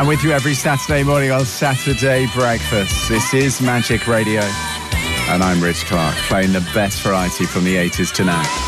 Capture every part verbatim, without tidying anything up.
I'm with you every Saturday morning on Saturday Breakfast. This is Magic Radio. And I'm Rich Clark, playing the best variety from the eighties to now.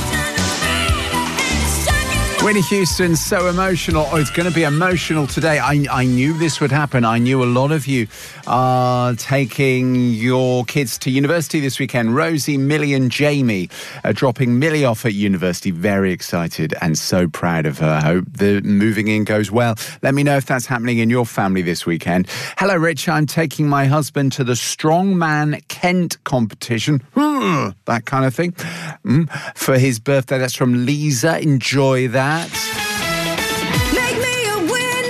Whitney Houston, so emotional. Oh, it's going to be emotional today. I, I knew this would happen. I knew a lot of you are taking your kids to university this weekend. Rosie, Millie and Jamie are dropping Millie off at university. Very excited and so proud of her. Hope the moving in goes well. Let me know if that's happening in your family this weekend. Hello, Rich. I'm taking my husband to the Strongman Kent competition. That kind of thing. Mm. For his birthday. That's from Lisa. Enjoy that. Make me a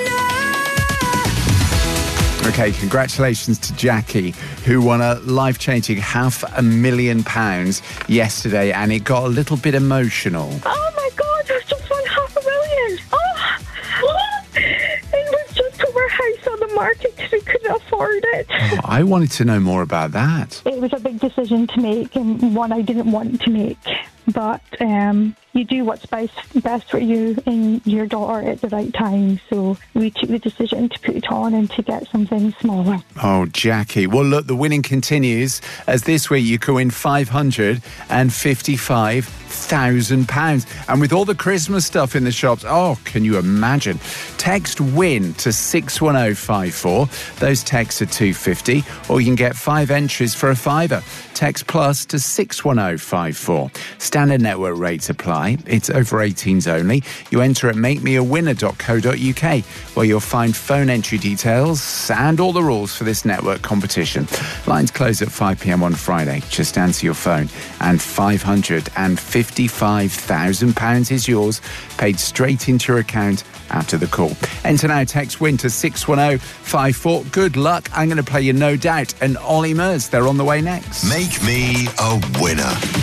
winner. Okay, congratulations to Jackie, who won a life-changing half a million pounds yesterday, and it got a little bit emotional. Oh my God, I've just won half a million. Oh, what? And we've just put our house on the market because we couldn't afford it. Oh, I wanted to know more about that. It was a big decision to make, and one I didn't want to make. But um, you do what's best, best for you and your daughter at the right time. So we took the decision to put it on and to get something smaller. Oh, Jackie. Well, look, the winning continues as this week you can win five hundred fifty-five thousand pounds. And with all the Christmas stuff in the shops, oh, can you imagine? Text WIN to six one oh five four. Those texts are two pounds fifty, or you can get five entries for a fiver. Text plus to six one oh five four. Standard network rates apply. It's over eighteens only. You enter at make me a winner dot co dot uk, where you'll find phone entry details and all the rules for this network competition. Lines close at five p.m. on Friday. Just answer your phone and five hundred fifty-five thousand pounds is yours, paid straight into your account after the call. Enter now, text WIN to six one oh five four. Good luck. I'm going to play you No Doubt and Ollie Murs. They're on the way next. Make me a winner.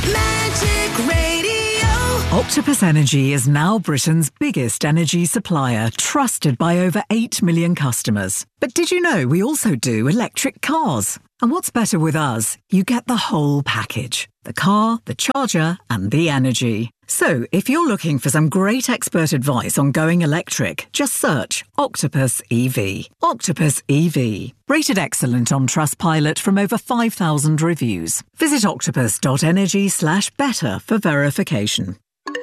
Magic Radio. Octopus Energy is now Britain's biggest energy supplier, trusted by over eight million customers. But did you know we also do electric cars? And what's better with us? You get the whole package. The car, the charger, and the energy. So, if you're looking for some great expert advice on going electric, just search Octopus E V. Octopus E V. Rated excellent on Trustpilot from over five thousand reviews. Visit octopus.energy slash better for verification.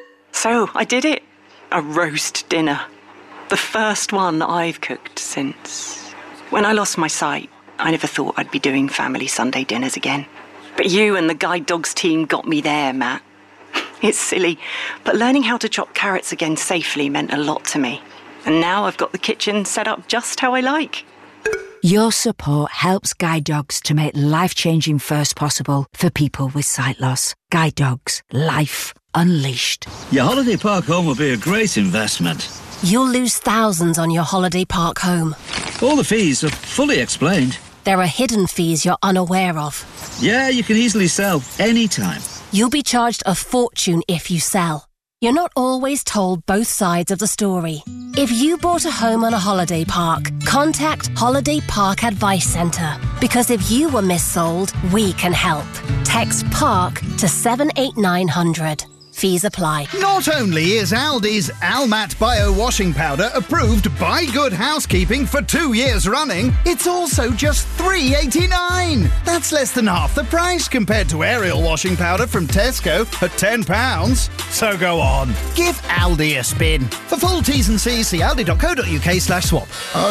So, I did it. A roast dinner. The first one I've cooked since... When I lost my sight, I never thought I'd be doing family Sunday dinners again. But you and the Guide Dogs team got me there, Matt. It's silly, but learning how to chop carrots again safely meant a lot to me. And now I've got the kitchen set up just how I like. Your support helps Guide Dogs to make life-changing firsts possible for people with sight loss. Guide Dogs. Life unleashed. Your holiday park home will be a great investment. You'll lose thousands on your holiday park home. All the fees are fully explained. There are hidden fees you're unaware of. Yeah, you can easily sell anytime. You'll be charged a fortune if you sell. You're not always told both sides of the story. If you bought a home on a holiday park, contact Holiday Park Advice Centre. Because if you were missold, we can help. Text PARK to seven eight nine hundred. Fees apply. Not only is Aldi's Almat Bio Washing Powder approved by Good Housekeeping for two years running, it's also just three pounds eighty-nine. That's less than half the price compared to Ariel Washing Powder from Tesco at ten pounds. So go on, give Aldi a spin. For full T's and C's, see aldi.co.uk slash swap.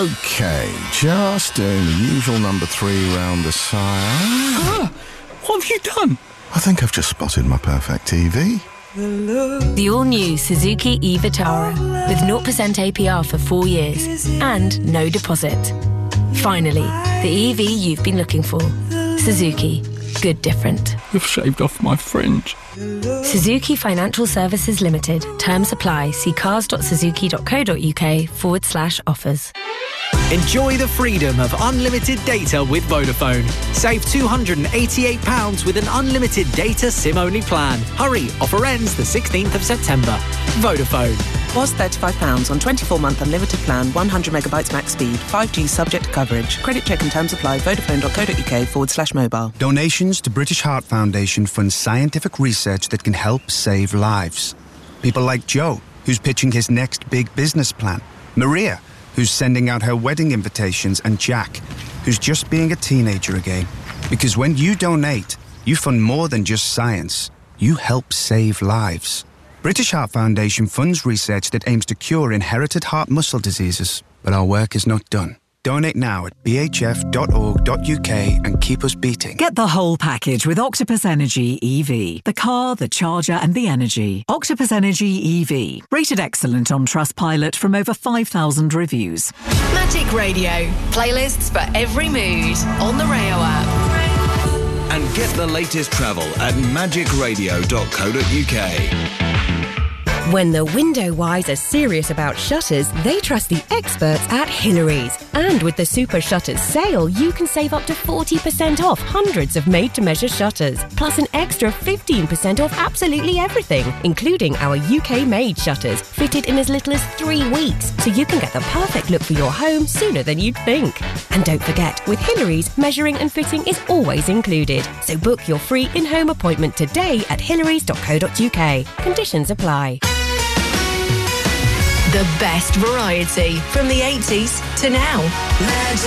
OK, just doing the usual number three round the sire. Ah, what have you done? I think I've just spotted my perfect T V. The all-new Suzuki e-Vitara with zero percent A P R for four years and no deposit. Finally, the E V you've been looking for. Suzuki. Good different. You've shaved off my fringe. Suzuki Financial Services Limited. Terms apply. See cars.suzuki.co.uk forward slash offers. Enjoy the freedom of unlimited data with Vodafone. Save two hundred eighty-eight pounds with an unlimited data SIM-only plan. Hurry, offer ends the sixteenth of September. Vodafone. Was thirty-five pounds on twenty-four month unlimited plan, one hundred megabytes max speed, five G subject to coverage. Credit check and terms apply. Vodafone.co.uk forward slash mobile. Donations to British Heart Foundation fund scientific research that can help save lives. People like Joe, who's pitching his next big business plan. Maria, who's sending out her wedding invitations, and Jack, who's just being a teenager again. Because when you donate, you fund more than just science. You help save lives. British Heart Foundation funds research that aims to cure inherited heart muscle diseases. But our work is not done. Donate now at b h f dot org dot u k and keep us beating. Get the whole package with Octopus Energy E V. The car, the charger and the energy. Octopus Energy E V. Rated excellent on Trustpilot from over five thousand reviews. Magic Radio. Playlists for every mood on the Rayo app. And get the latest travel at magic radio dot co dot u k. When the window wise are serious about shutters, they trust the experts at Hillary's. And with the Super Shutters sale, you can save up to forty percent off hundreds of made-to-measure shutters, plus an extra fifteen percent off absolutely everything, including our U K-made shutters, fitted in as little as three weeks, so you can get the perfect look for your home sooner than you'd think. And don't forget, with Hillary's, measuring and fitting is always included. So book your free in-home appointment today at hillarys dot co dot u k. Conditions apply. The best variety from the eighties to now.